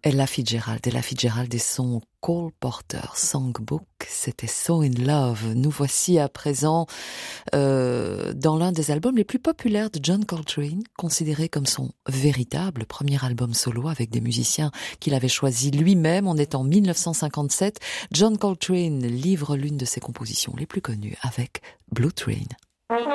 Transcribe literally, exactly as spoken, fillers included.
Ella Fitzgerald, Ella Fitzgerald et son Cole Porter Songbook, c'était So in Love. Nous voici à présent euh, dans l'un des albums les plus populaires de John Coltrane, considéré comme son véritable premier album solo avec des musiciens qu'il avait choisis lui-même. On est en mille neuf cent cinquante-sept. John Coltrane livre l'une de ses compositions les plus connues avec Blue Train.